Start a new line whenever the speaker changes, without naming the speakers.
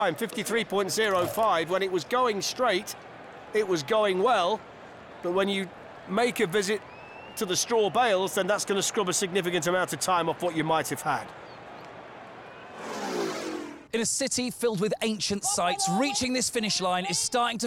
53.05. When it was going straight, it was going well, but when you make a visit to the straw bales, then that's going to scrub a significant amount of time off what you might have had.
In a city filled with ancient sites, reaching this finish line is starting to